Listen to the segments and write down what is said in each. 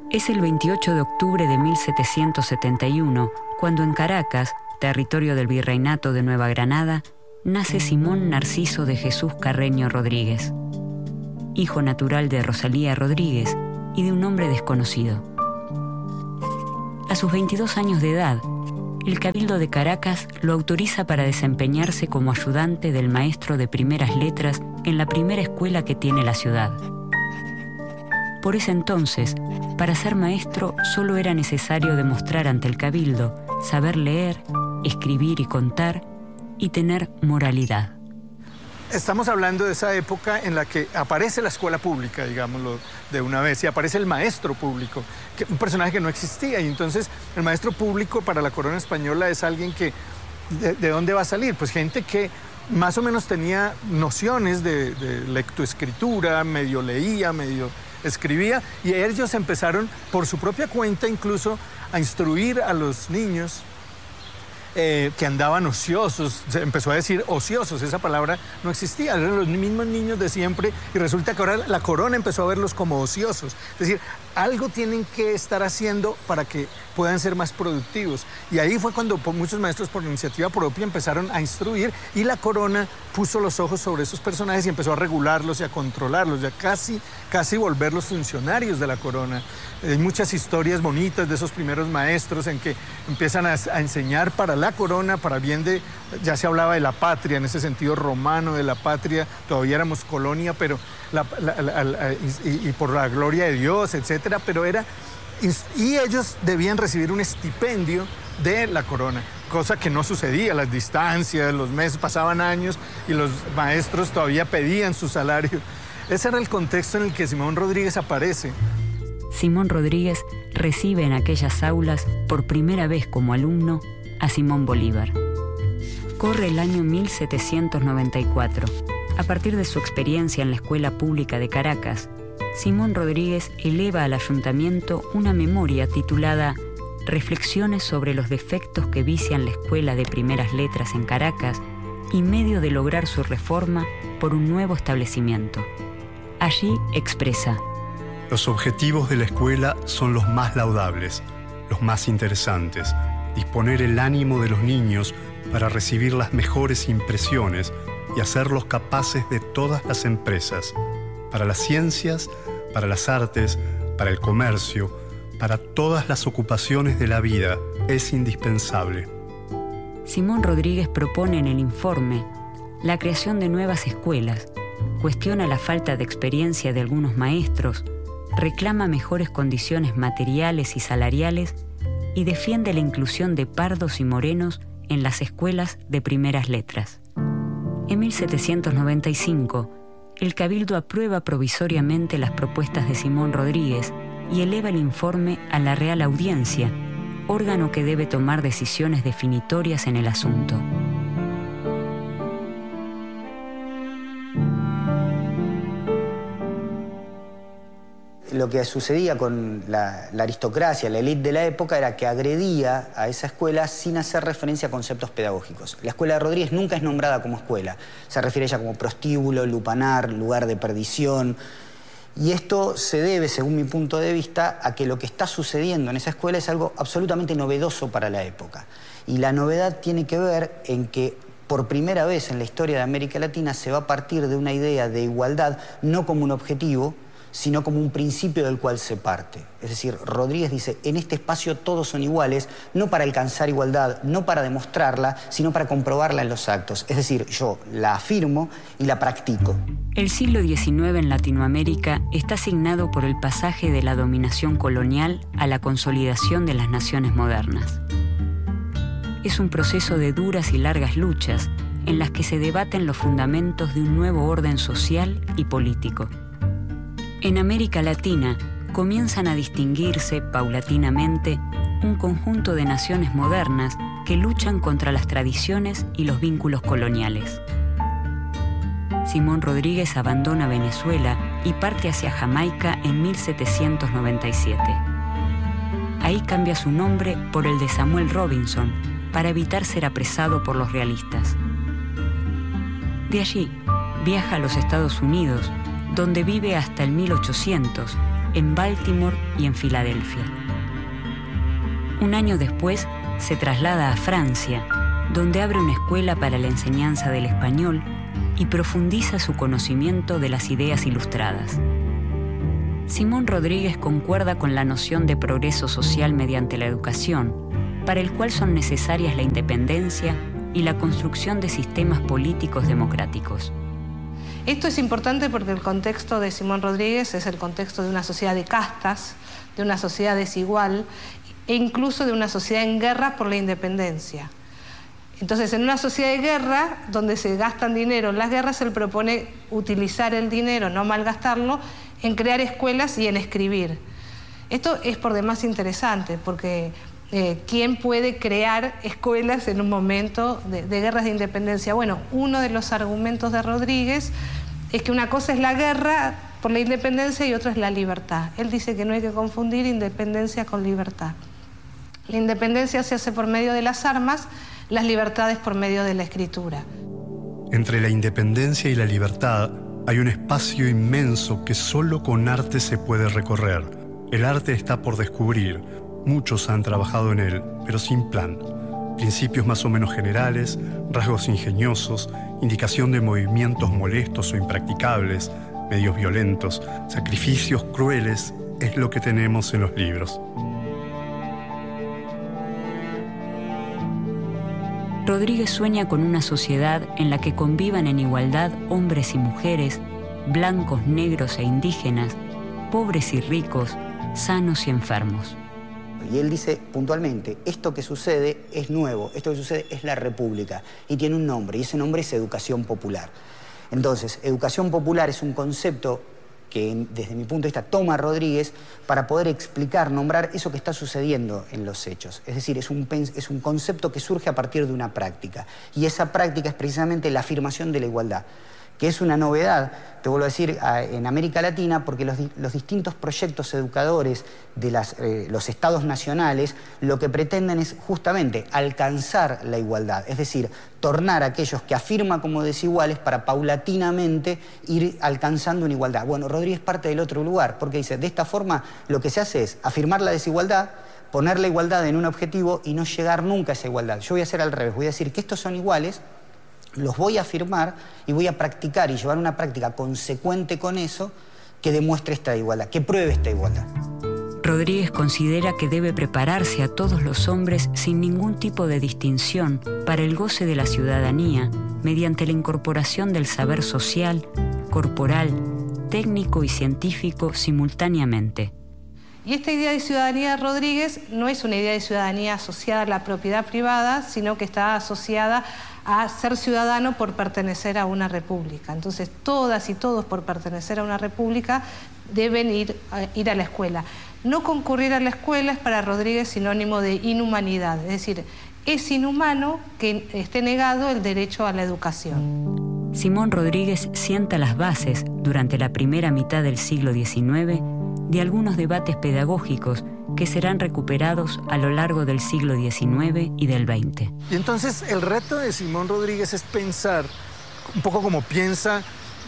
Es el 28 de octubre de 1771, cuando en Caracas, territorio del Virreinato de Nueva Granada, nace Simón Narciso de Jesús Carreño Rodríguez, hijo natural de Rosalía Rodríguez y de un hombre desconocido. A sus 22 años de edad, el Cabildo de Caracas lo autoriza para desempeñarse como ayudante del maestro de primeras letras en la primera escuela que tiene la ciudad. Por ese entonces, para ser maestro solo era necesario demostrar ante el Cabildo saber leer, escribir y contar y tener moralidad. Estamos hablando de esa época en la que aparece la escuela pública, digámoslo de una vez, y aparece el maestro público, un personaje que no existía. Y entonces el maestro público para la corona española es alguien que, ¿de dónde va a salir? Pues gente que más o menos tenía nociones de lectoescritura, medio leía, medio escribía, y ellos empezaron por su propia cuenta incluso a instruir a los niños que andaban ociosos. Se empezó a decir ociosos, esa palabra no existía, eran los mismos niños de siempre, y resulta que ahora la corona empezó a verlos como ociosos. Es decir, algo tienen que estar haciendo para que puedan ser más productivos. Y ahí fue cuando muchos maestros por iniciativa propia empezaron a instruir, y la corona puso los ojos sobre esos personajes y empezó a regularlos y a controlarlos, ya casi volverlos funcionarios de la corona. Hay muchas historias bonitas de esos primeros maestros en que empiezan a enseñar para la corona, para bien de, ya se hablaba de la patria, en ese sentido romano de la patria, todavía éramos colonia, pero y por la gloria de Dios, etcétera, pero y ellos debían recibir un estipendio de la corona, cosa que no sucedía, las distancias, los meses, pasaban años y los maestros todavía pedían su salario. Ese era el contexto en el que Simón Rodríguez aparece. Simón Rodríguez recibe en aquellas aulas por primera vez como alumno a Simón Bolívar. Corre el año 1794. A partir de su experiencia en la Escuela Pública de Caracas, Simón Rodríguez eleva al ayuntamiento una memoria titulada Reflexiones sobre los defectos que vician la Escuela de Primeras Letras en Caracas y medio de lograr su reforma por un nuevo establecimiento. Allí expresa: los objetivos de la escuela son los más laudables, los más interesantes. Disponer el ánimo de los niños para recibir las mejores impresiones y hacerlos capaces de todas las empresas, para las ciencias, para las artes, para el comercio, para todas las ocupaciones de la vida, es indispensable. Simón Rodríguez propone en el informe la creación de nuevas escuelas, cuestiona la falta de experiencia de algunos maestros, reclama mejores condiciones materiales y salariales y defiende la inclusión de pardos y morenos en las escuelas de primeras letras. En 1795, el Cabildo aprueba provisoriamente las propuestas de Simón Rodríguez y eleva el informe a la Real Audiencia, órgano que debe tomar decisiones definitorias en el asunto. Lo que sucedía con la aristocracia, la élite de la época, era que agredía a esa escuela sin hacer referencia a conceptos pedagógicos. La escuela de Rodríguez nunca es nombrada como escuela. Se refiere a ella como prostíbulo, lupanar, lugar de perdición. Y esto se debe, según mi punto de vista, a que lo que está sucediendo en esa escuela es algo absolutamente novedoso para la época. Y la novedad tiene que ver en que por primera vez en la historia de América Latina se va a partir de una idea de igualdad no como un objetivo, sino como un principio del cual se parte. Es decir, Rodríguez dice, en este espacio todos son iguales, no para alcanzar igualdad, no para demostrarla, sino para comprobarla en los actos. Es decir, yo la afirmo y la practico. El siglo XIX en Latinoamérica está signado por el pasaje de la dominación colonial a la consolidación de las naciones modernas. Es un proceso de duras y largas luchas en las que se debaten los fundamentos de un nuevo orden social y político. En América Latina comienzan a distinguirse paulatinamente un conjunto de naciones modernas que luchan contra las tradiciones y los vínculos coloniales. Simón Rodríguez abandona Venezuela y parte hacia Jamaica en 1797. Ahí cambia su nombre por el de Samuel Robinson para evitar ser apresado por los realistas. De allí viaja a los Estados Unidos, donde vive hasta el 1800 en Baltimore y en Filadelfia. Un año después se traslada a Francia, donde abre una escuela para la enseñanza del español y profundiza su conocimiento de las ideas ilustradas. Simón Rodríguez concuerda con la noción de progreso social mediante la educación, para el cual son necesarias la independencia y la construcción de sistemas políticos democráticos. Esto es importante porque el contexto de Simón Rodríguez es el contexto de una sociedad de castas, de una sociedad desigual e incluso de una sociedad en guerra por la independencia. Entonces, en una sociedad de guerra, donde se gastan dinero en las guerras, él propone utilizar el dinero, no malgastarlo, en crear escuelas y en escribir. Esto es por demás interesante, porque ¿quién puede crear escuelas en un momento de guerras de independencia? Bueno, uno de los argumentos de Rodríguez es que una cosa es la guerra por la independencia y otra es la libertad. Él dice que no hay que confundir independencia con libertad. La independencia se hace por medio de las armas, las libertades por medio de la escritura. Entre la independencia y la libertad hay un espacio inmenso que solo con arte se puede recorrer. El arte está por descubrir. Muchos han trabajado en él, pero sin plan. Principios más o menos generales, rasgos ingeniosos, indicación de movimientos molestos o impracticables, medios violentos, sacrificios crueles, es lo que tenemos en los libros. Rodríguez sueña con una sociedad en la que convivan en igualdad hombres y mujeres, blancos, negros e indígenas, pobres y ricos, sanos y enfermos. Y él dice puntualmente, esto que sucede es nuevo, esto que sucede es la República y tiene un nombre, y ese nombre es educación popular. Entonces, educación popular es un concepto que desde mi punto de vista toma Rodríguez para poder explicar, nombrar eso que está sucediendo en los hechos. Es decir, es un concepto que surge a partir de una práctica. Y esa práctica es precisamente la afirmación de la igualdad, que es una novedad, te vuelvo a decir, en América Latina, porque los distintos proyectos educadores de los estados nacionales lo que pretenden es justamente alcanzar la igualdad, es decir, tornar a aquellos que afirman como desiguales para paulatinamente ir alcanzando una igualdad. Bueno, Rodríguez parte del otro lugar, porque dice, de esta forma lo que se hace es afirmar la desigualdad, poner la igualdad en un objetivo y no llegar nunca a esa igualdad. Yo voy a hacer al revés, voy a decir que estos son iguales, los voy a afirmar y voy a practicar y llevar una práctica consecuente con eso que demuestre esta igualdad, que pruebe esta igualdad. Rodríguez considera que debe prepararse a todos los hombres sin ningún tipo de distinción para el goce de la ciudadanía mediante la incorporación del saber social, corporal, técnico y científico simultáneamente. Y esta idea de ciudadanía de Rodríguez no es una idea de ciudadanía asociada a la propiedad privada, sino que está asociada a ser ciudadano por pertenecer a una república. Entonces, todas y todos por pertenecer a una república deben ir a la escuela. No concurrir a la escuela es para Rodríguez sinónimo de inhumanidad, es decir, es inhumano que esté negado el derecho a la educación. Simón Rodríguez sienta las bases, durante la primera mitad del siglo XIX, de algunos debates pedagógicos que serán recuperados a lo largo del siglo XIX y del XX. Y entonces el reto de Simón Rodríguez es pensar, un poco como piensa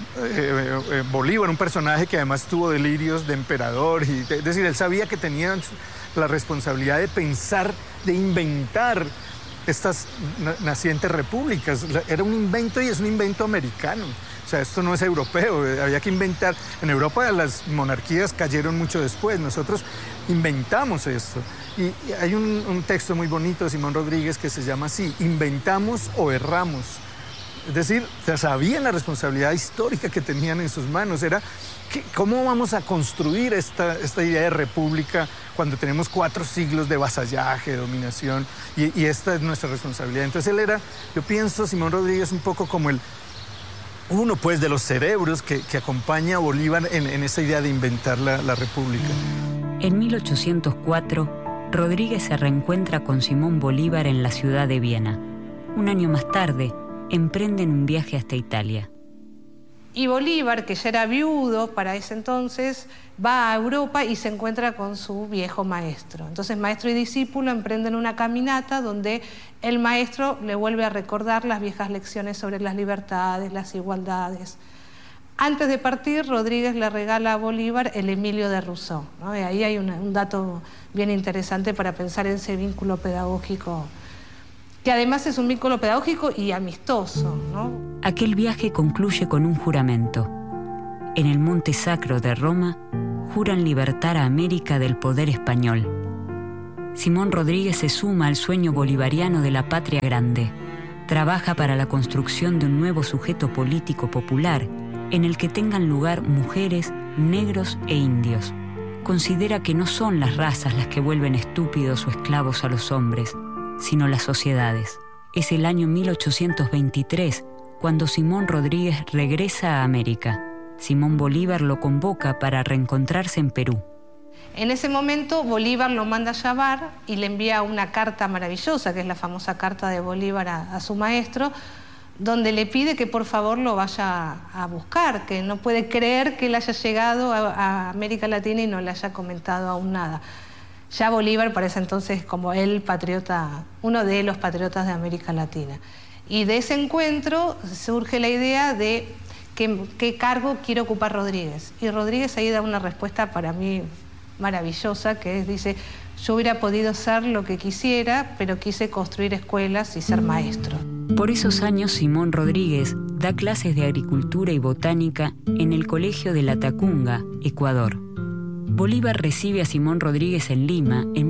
Bolívar, un personaje que además tuvo delirios de emperador, es decir, él sabía que tenía la responsabilidad de pensar, de inventar estas nacientes repúblicas. Era un invento y es un invento americano. O sea, esto no es europeo, había que inventar. En Europa las monarquías cayeron mucho después, nosotros inventamos esto. Y hay un texto muy bonito de Simón Rodríguez que se llama así, inventamos o erramos. Es decir, sabían la responsabilidad histórica que tenían en sus manos. Era, ¿cómo vamos a construir esta idea de república cuando tenemos 4 siglos de vasallaje, de dominación? Y esta es nuestra responsabilidad. Entonces él era, yo pienso, Simón Rodríguez un poco como uno pues de los cerebros que acompaña a Bolívar en esa idea de inventar la república. En 1804, Rodríguez se reencuentra con Simón Bolívar en la ciudad de Viena. Un año más tarde, emprenden un viaje hasta Italia. Y Bolívar, que ya era viudo para ese entonces, va a Europa y se encuentra con su viejo maestro. Entonces, maestro y discípulo emprenden una caminata donde el maestro le vuelve a recordar las viejas lecciones sobre las libertades, las igualdades. Antes de partir, Rodríguez le regala a Bolívar el Emilio de Rousseau, ¿no? Y ahí hay un dato bien interesante para pensar en ese vínculo pedagógico, que además es un vínculo pedagógico y amistoso, ¿no? Aquel viaje concluye con un juramento. En el Monte Sacro de Roma, juran libertar a América del poder español. Simón Rodríguez se suma al sueño bolivariano de la patria grande. Trabaja para la construcción de un nuevo sujeto político popular en el que tengan lugar mujeres, negros e indios. Considera que no son las razas las que vuelven estúpidos o esclavos a los hombres, sino las sociedades. Es el año 1823 cuando Simón Rodríguez regresa a América. Simón Bolívar lo convoca para reencontrarse en Perú. En ese momento Bolívar lo manda a llamar y le envía una carta maravillosa, que es la famosa carta de Bolívar a su maestro, donde le pide que por favor lo vaya a buscar, que no puede creer que él haya llegado a América Latina y no le haya comentado aún nada. Ya Bolívar para ese entonces como el patriota, uno de los patriotas de América Latina. Y de ese encuentro surge la idea de qué cargo quiere ocupar Rodríguez. Y Rodríguez ahí da una respuesta para mí maravillosa, que es, dice, yo hubiera podido ser lo que quisiera, pero quise construir escuelas y ser maestro. Por esos años, Simón Rodríguez da clases de agricultura y botánica en el Colegio de La Tacunga, Ecuador. Bolívar recibe a Simón Rodríguez en Lima en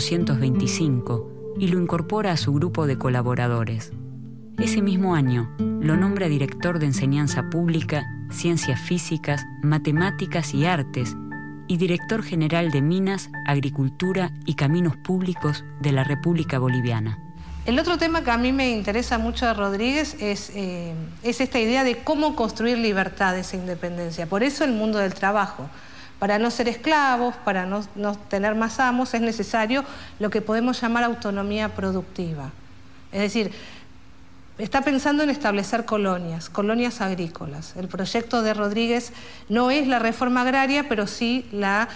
1825 y lo incorpora a su grupo de colaboradores. Ese mismo año, lo nombra director de Enseñanza Pública, Ciencias Físicas, Matemáticas y Artes y director general de Minas, Agricultura y Caminos Públicos de la República Boliviana. El otro tema que a mí me interesa mucho de Rodríguez es esta idea de cómo construir libertades e independencia. Por eso el mundo del trabajo. Para no ser esclavos, para no tener más amos, es necesario lo que podemos llamar autonomía productiva. Es decir, está pensando en establecer colonias agrícolas. El proyecto de Rodríguez no es la reforma agraria, pero sí la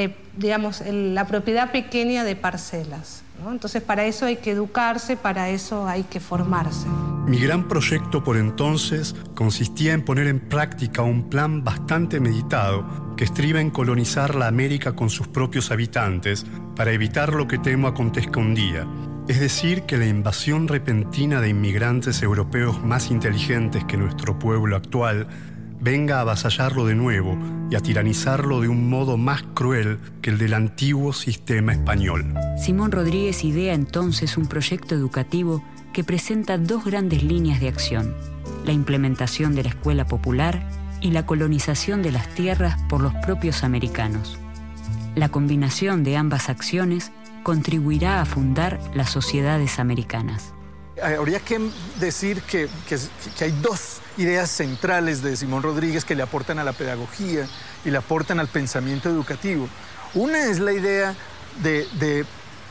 propiedad pequeña de parcelas, ¿no? Entonces, para eso hay que educarse, para eso hay que formarse. Mi gran proyecto por entonces consistía en poner en práctica un plan bastante meditado que estriba en colonizar la América con sus propios habitantes para evitar lo que temo acontezca un día. Es decir, que la invasión repentina de inmigrantes europeos más inteligentes que nuestro pueblo actual venga a avasallarlo de nuevo y a tiranizarlo de un modo más cruel que el del antiguo sistema español. Simón Rodríguez idea entonces un proyecto educativo que presenta dos grandes líneas de acción: la implementación de la escuela popular y la colonización de las tierras por los propios americanos. La combinación de ambas acciones contribuirá a fundar las sociedades americanas. Habría que decir que hay dos ideas centrales de Simón Rodríguez que le aportan a la pedagogía y le aportan al pensamiento educativo. Una es la idea de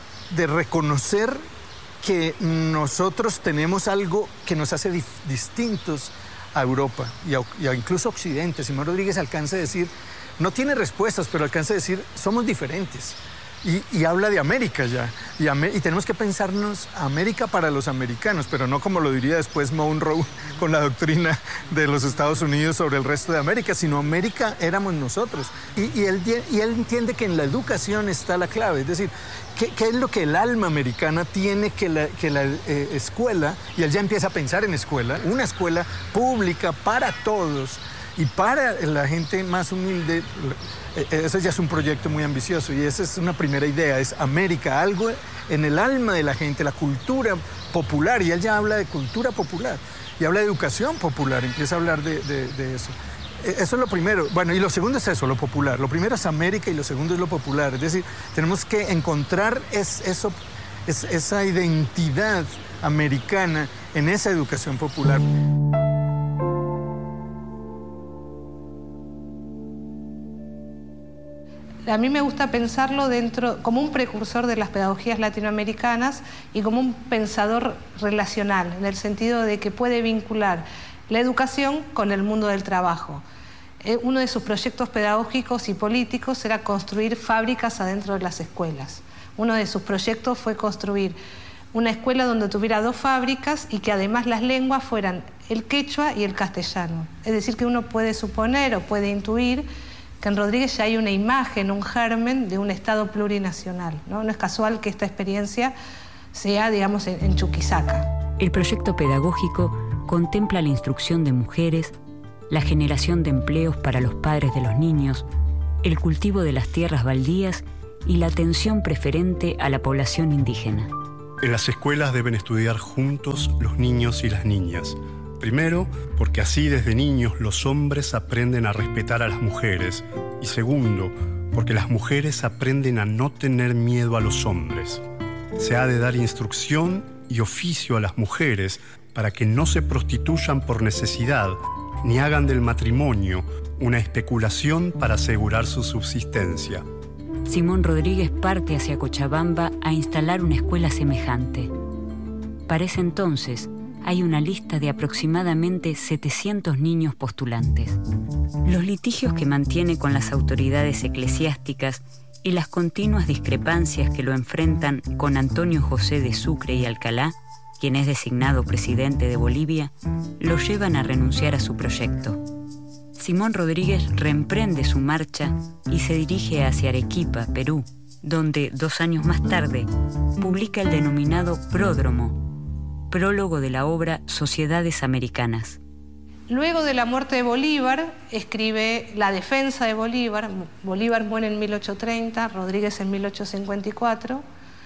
reconocer que nosotros tenemos algo que nos hace distintos a Europa y a incluso Occidente. Simón Rodríguez alcanza a decir, no tiene respuestas, pero alcanza a decir, somos diferentes. Y habla de América ya, y tenemos que pensarnos América para los americanos, pero no como lo diría después Monroe con la doctrina de los Estados Unidos sobre el resto de América, sino América éramos nosotros. Y él entiende que en la educación está la clave, es decir, ¿qué es lo que el alma americana tiene que la escuela? Y él ya empieza a pensar en escuela, una escuela pública para todos y para la gente más humilde. Ese ya es un proyecto muy ambicioso y esa es una primera idea, es América, algo en el alma de la gente, la cultura popular, y él ya habla de cultura popular y habla de educación popular, empieza a hablar de eso. Eso es lo primero. Bueno, y lo segundo es eso, lo popular. Lo primero es América y lo segundo es lo popular. Es decir, tenemos que encontrar esa identidad americana en esa educación popular. A mí me gusta pensarlo como un precursor de las pedagogías latinoamericanas y como un pensador relacional, en el sentido de que puede vincular la educación con el mundo del trabajo. Uno de sus proyectos pedagógicos y políticos era construir fábricas adentro de las escuelas. Uno de sus proyectos fue construir una escuela donde tuviera 2 fábricas y que además las lenguas fueran el quechua y el castellano. Es decir, que uno puede suponer o puede intuir que en Rodríguez ya hay una imagen, un germen de un Estado plurinacional, ¿no? No es casual que esta experiencia sea, digamos, en Chuquisaca. El proyecto pedagógico contempla la instrucción de mujeres, la generación de empleos para los padres de los niños, el cultivo de las tierras baldías y la atención preferente a la población indígena. En las escuelas deben estudiar juntos los niños y las niñas. Primero, porque así desde niños los hombres aprenden a respetar a las mujeres. Y segundo, porque las mujeres aprenden a no tener miedo a los hombres. Se ha de dar instrucción y oficio a las mujeres para que no se prostituyan por necesidad, ni hagan del matrimonio una especulación para asegurar su subsistencia. Simón Rodríguez parte hacia Cochabamba a instalar una escuela semejante. Para ese entonces, hay una lista de aproximadamente 700 niños postulantes. Los litigios que mantiene con las autoridades eclesiásticas y las continuas discrepancias que lo enfrentan con Antonio José de Sucre y Alcalá, quien es designado presidente de Bolivia, lo llevan a renunciar a su proyecto. Simón Rodríguez reemprende su marcha y se dirige hacia Arequipa, Perú, donde 2 años más tarde publica el denominado Pródromo, prólogo de la obra Sociedades Americanas. Luego de la muerte de Bolívar, escribe La defensa de Bolívar. Bolívar muere en 1830, Rodríguez en 1854.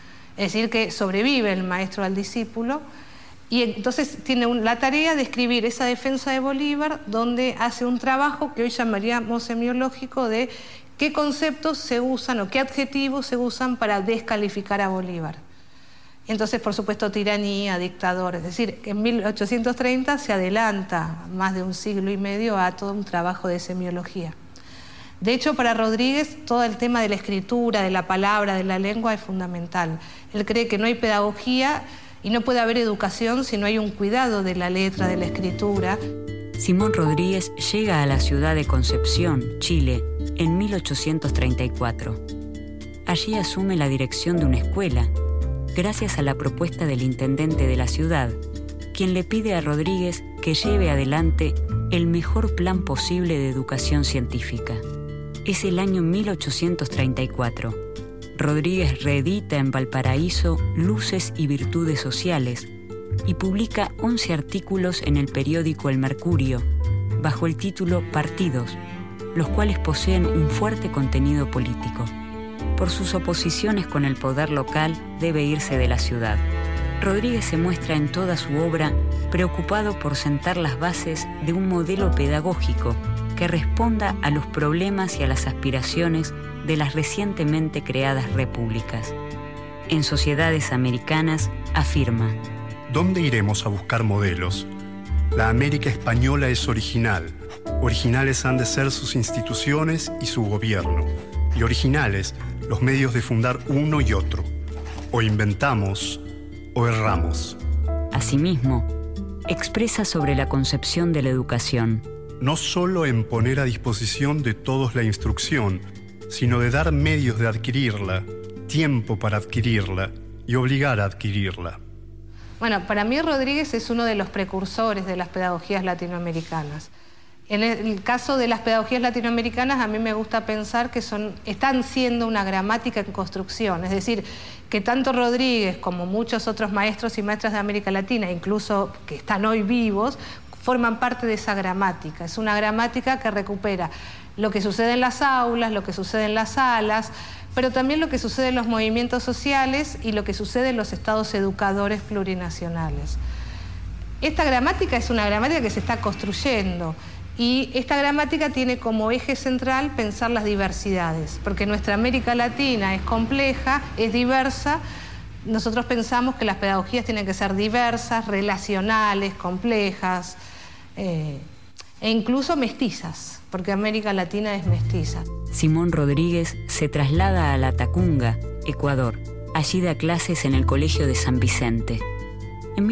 Es decir, que sobrevive el maestro al discípulo. Y entonces tiene la tarea de escribir esa defensa de Bolívar, donde hace un trabajo que hoy llamaríamos semiológico de qué conceptos se usan o qué adjetivos se usan para descalificar a Bolívar. Entonces, por supuesto, tiranía, dictador. Es decir, que en 1830 se adelanta más de 1 siglo y medio a todo un trabajo de semiología. De hecho, para Rodríguez, todo el tema de la escritura, de la palabra, de la lengua es fundamental. Él cree que no hay pedagogía y no puede haber educación si no hay un cuidado de la letra, de la escritura. Simón Rodríguez llega a la ciudad de Concepción, Chile, en 1834. Allí asume la dirección de una escuela, gracias a la propuesta del intendente de la ciudad, quien le pide a Rodríguez que lleve adelante el mejor plan posible de educación científica. Es el año 1834. Rodríguez reedita en Valparaíso Luces y Virtudes Sociales y publica 11 artículos en el periódico El Mercurio, bajo el título Partidos, los cuales poseen un fuerte contenido político. Por sus oposiciones con el poder local, debe irse de la ciudad. Rodríguez se muestra en toda su obra preocupado por sentar las bases de un modelo pedagógico que responda a los problemas y a las aspiraciones de las recientemente creadas repúblicas. En Sociedades Americanas afirma: ¿Dónde iremos a buscar modelos? La América española es original. Originales han de ser sus instituciones y su gobierno. Y originales los medios de fundar uno y otro. O inventamos o erramos. Asimismo, expresa sobre la concepción de la educación. No solo en poner a disposición de todos la instrucción, sino de dar medios de adquirirla, tiempo para adquirirla y obligar a adquirirla. Bueno, para mí Rodríguez es uno de los precursores de las pedagogías latinoamericanas. En el caso de las pedagogías latinoamericanas, a mí me gusta pensar que están siendo una gramática en construcción. Es decir, que tanto Rodríguez como muchos otros maestros y maestras de América Latina, incluso que están hoy vivos, forman parte de esa gramática. Es una gramática que recupera lo que sucede en las aulas, lo que sucede en las salas, pero también lo que sucede en los movimientos sociales y lo que sucede en los estados educadores plurinacionales. Esta gramática es una gramática que se está construyendo. Y esta gramática tiene como eje central pensar las diversidades, porque nuestra América Latina es compleja, es diversa. Nosotros pensamos que las pedagogías tienen que ser diversas, relacionales, complejas e incluso mestizas, porque América Latina es mestiza. Simón Rodríguez se traslada a La Tacunga, Ecuador. Allí da clases en el Colegio de San Vicente. En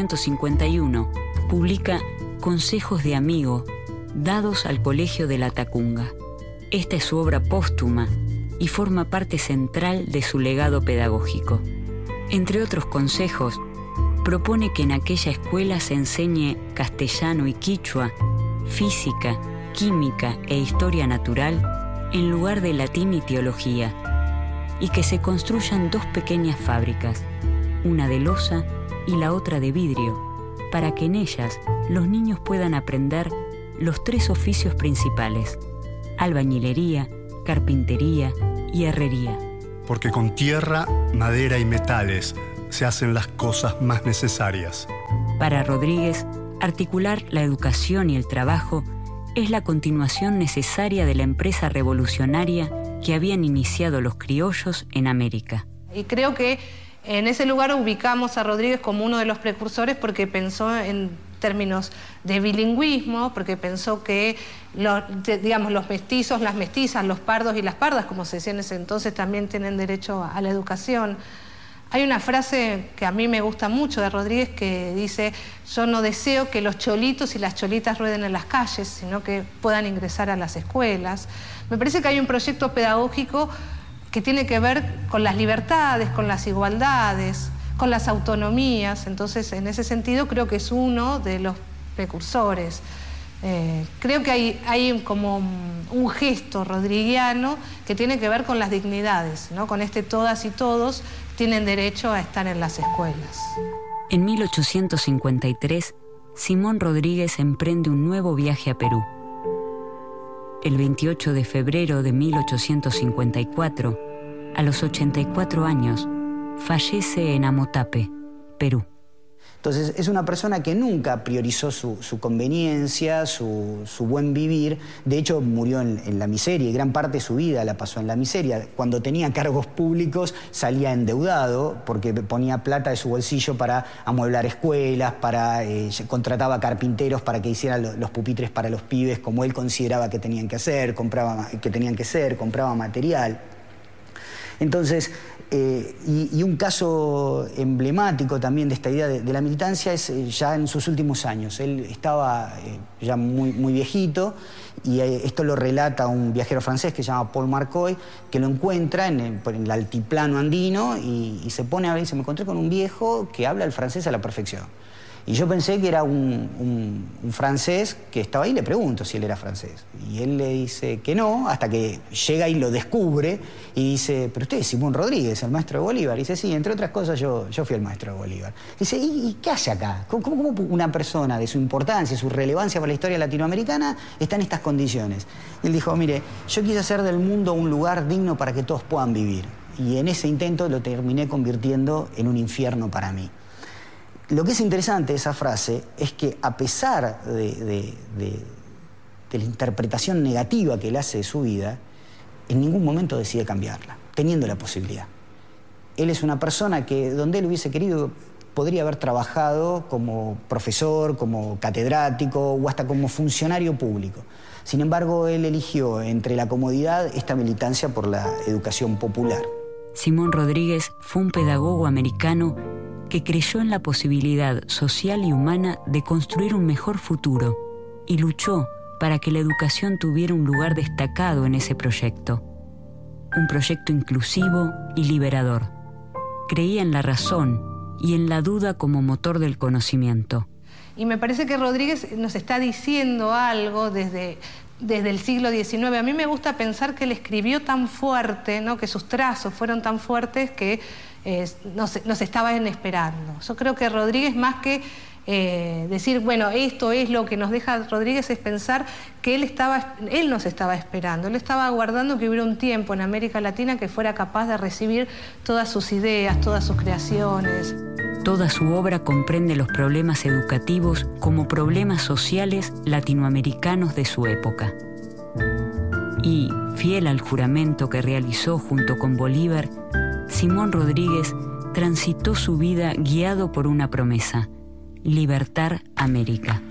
1851 publica Consejos de Amigo, dados al Colegio de La Tacunga. Esta es su obra póstuma y forma parte central de su legado pedagógico. Entre otros consejos, propone que en aquella escuela se enseñe castellano y quichua, física, química e historia natural en lugar de latín y teología, y que se construyan 2 pequeñas fábricas, una de loza y la otra de vidrio, para que en ellas los niños puedan aprender los 3 oficios principales: albañilería, carpintería y herrería. Porque con tierra, madera y metales se hacen las cosas más necesarias. Para Rodríguez, articular la educación y el trabajo es la continuación necesaria de la empresa revolucionaria que habían iniciado los criollos en América. Y creo que en ese lugar ubicamos a Rodríguez como uno de los precursores porque pensó en términos de bilingüismo, porque pensó que los mestizos, las mestizas, los pardos y las pardas, como se decía en ese entonces, también tienen derecho a la educación. Hay una frase que a mí me gusta mucho de Rodríguez que dice: yo no deseo que los cholitos y las cholitas rueden en las calles, sino que puedan ingresar a las escuelas. Me parece que hay un proyecto pedagógico que tiene que ver con las libertades, con las igualdades, con las autonomías. Entonces, en ese sentido, creo que es uno de los precursores. Creo que hay como un gesto rodriguiano que tiene que ver con las dignidades, ¿no? Con todas y todos tienen derecho a estar en las escuelas. En 1853, Simón Rodríguez emprende un nuevo viaje a Perú. El 28 de febrero de 1854, a los 84 años, fallece en Amotape, Perú. Entonces, es una persona que nunca priorizó su conveniencia, su buen vivir. De hecho, murió en la miseria y gran parte de su vida la pasó en la miseria. Cuando tenía cargos públicos salía endeudado porque ponía plata de su bolsillo para amueblar escuelas, contrataba carpinteros para que hicieran los pupitres para los pibes como él consideraba que tenían que hacer, compraba material. Entonces, y un caso emblemático también de esta idea de la militancia es ya en sus últimos años. Él estaba ya muy viejito y esto lo relata un viajero francés que se llama Paul Marcoy, que lo encuentra en el altiplano andino y se pone a ver y dice: me encontré con un viejo que habla el francés a la perfección. Y yo pensé que era un francés que estaba ahí, le pregunto si él era francés. Y él le dice que no, hasta que llega y lo descubre y dice: pero usted es Simón Rodríguez, el maestro de Bolívar. Y dice: sí, entre otras cosas yo fui el maestro de Bolívar. Dice: ¿y qué hace acá? ¿Cómo una persona de su importancia, su relevancia para la historia latinoamericana está en estas condiciones? Y él dijo: mire, yo quise hacer del mundo un lugar digno para que todos puedan vivir. Y en ese intento lo terminé convirtiendo en un infierno para mí. Lo que es interesante de esa frase es que a pesar de la interpretación negativa que él hace de su vida, en ningún momento decide cambiarla, teniendo la posibilidad. Él es una persona que donde él hubiese querido podría haber trabajado como profesor, como catedrático o hasta como funcionario público. Sin embargo, él eligió entre la comodidad esta militancia por la educación popular. Simón Rodríguez fue un pedagogo americano que creyó en la posibilidad social y humana de construir un mejor futuro y luchó para que la educación tuviera un lugar destacado en ese proyecto. Un proyecto inclusivo y liberador. Creía en la razón y en la duda como motor del conocimiento. Y me parece que Rodríguez nos está diciendo algo desde el siglo XIX. A mí me gusta pensar que él escribió tan fuerte, ¿no? Que sus trazos fueron tan fuertes que nos estaban esperando. Yo creo que Rodríguez, más que decir, bueno, esto es lo que nos deja Rodríguez, es pensar que él nos estaba esperando. Él estaba aguardando que hubiera un tiempo en América Latina que fuera capaz de recibir todas sus ideas, todas sus creaciones. Toda su obra comprende los problemas educativos como problemas sociales latinoamericanos de su época. Y, fiel al juramento que realizó junto con Bolívar, Simón Rodríguez transitó su vida guiado por una promesa: libertar América.